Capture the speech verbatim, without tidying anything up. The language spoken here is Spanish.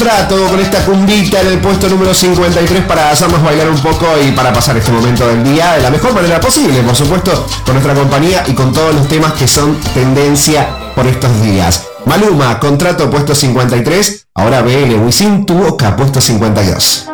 Trato con esta cumbita en el puesto número cincuenta y tres para hacernos bailar un poco y para pasar este momento del día de la mejor manera posible, por supuesto, con nuestra compañía y con todos los temas que son tendencia por estos días. Maluma, Contrato, puesto cincuenta y tres. Ahora B L, Wisin, Tu Boca, puesto cincuenta y dos.